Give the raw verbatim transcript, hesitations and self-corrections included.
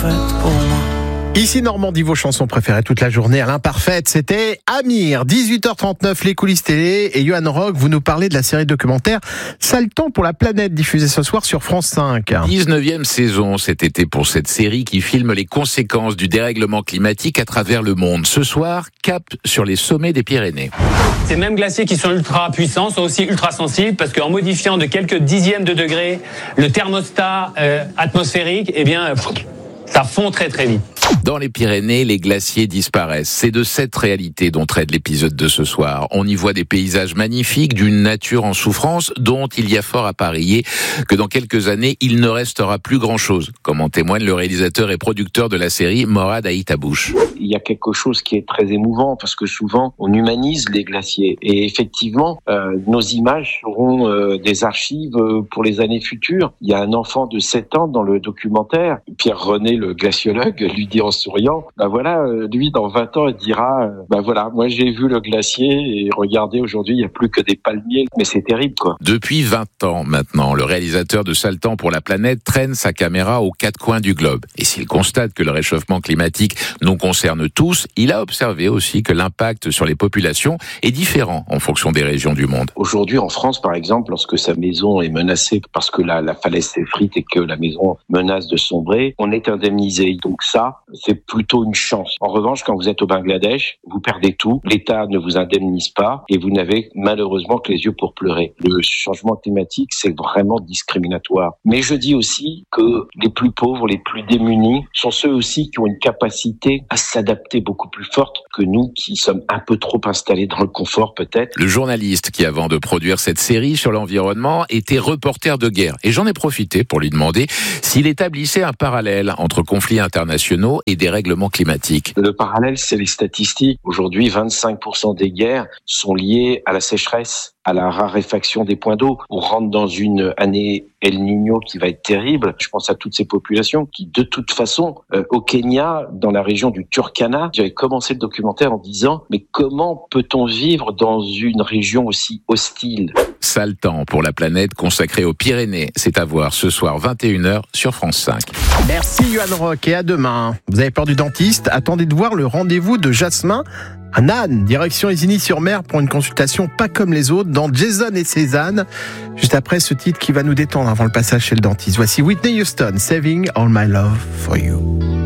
parfaite pour moi. Ici Normandie, vos chansons préférées toute la journée à l'imparfaite, c'était Amir, dix-huit heures trente-neuf, les coulisses télé, et Johan Rock, vous nous parlez de la série documentaire Sale temps pour la planète, diffusée ce soir sur France cinq. dix-neuvième saison cet été pour cette série qui filme les conséquences du dérèglement climatique à travers le monde. Ce soir, cap sur les sommets des Pyrénées. Ces mêmes glaciers qui sont ultra puissants sont aussi ultra sensibles parce qu'en modifiant de quelques dixièmes de degrés le thermostat euh, atmosphérique, eh bien, euh, ça fond très très vite. Dans les Pyrénées, les glaciers disparaissent. C'est de cette réalité dont traite l'épisode de ce soir. On y voit des paysages magnifiques, d'une nature en souffrance, dont il y a fort à parier que dans quelques années, il ne restera plus grand-chose, comme en témoigne le réalisateur et producteur de la série, Morad Aïtabouche. Il y a quelque chose qui est très émouvant, parce que souvent, on humanise les glaciers. Et effectivement, euh, nos images seront euh, des archives pour les années futures. Il y a un enfant de sept ans dans le documentaire, Pierre René, le glaciologue, lui dit en souriant, ben voilà, lui dans vingt ans il dira, ben voilà, moi j'ai vu le glacier et regardez aujourd'hui il n'y a plus que des palmiers, mais c'est terrible quoi. Depuis vingt ans maintenant, le réalisateur de Sale temps pour la planète traîne sa caméra aux quatre coins du globe. Et s'il constate que le réchauffement climatique nous concerne tous, il a observé aussi que l'impact sur les populations est différent en fonction des régions du monde. Aujourd'hui en France par exemple, lorsque sa maison est menacée parce que la, la falaise s'effrite et que la maison menace de sombrer, on est indemnisé. Donc ça, c'est plutôt une chance. En revanche, quand vous êtes au Bangladesh, vous perdez tout, l'État ne vous indemnise pas et vous n'avez malheureusement que les yeux pour pleurer. Le changement climatique, c'est vraiment discriminatoire. Mais je dis aussi que les plus pauvres, les plus démunis, sont ceux aussi qui ont une capacité à s'adapter beaucoup plus forte que nous qui sommes un peu trop installés dans le confort peut-être. Le journaliste qui, avant de produire cette série sur l'environnement, était reporter de guerre. Et j'en ai profité pour lui demander s'il établissait un parallèle entre conflits internationaux et des règlements climatiques. Le parallèle, c'est les statistiques. Aujourd'hui, vingt-cinq pour cent des guerres sont liées à la sécheresse, à la raréfaction des points d'eau. On rentre dans une année El Niño qui va être terrible. Je pense à toutes ces populations qui, de toute façon, euh, au Kenya, dans la région du Turkana, j'avais commencé le documentaire en disant « Mais comment peut-on vivre dans une région aussi hostile ?» Sale temps pour la planète consacrée aux Pyrénées. C'est à voir ce soir vingt et une heures sur France cinq. Merci Johan Rock et à demain. Vous avez peur du dentiste? Attendez de voir le rendez-vous de Jasmin à Nantes, direction Isigny-sur-Mer pour une consultation pas comme les autres dans Jason et Cézanne. Juste après ce titre qui va nous détendre avant le passage chez le dentiste. Voici Whitney Houston, Saving All My Love For You.